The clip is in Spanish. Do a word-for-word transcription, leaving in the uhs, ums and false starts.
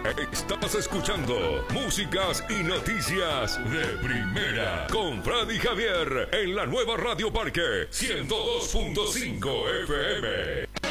Estás escuchando músicas y noticias de primera con Freddy Javier en la nueva Radio Parque ciento dos punto cinco F M.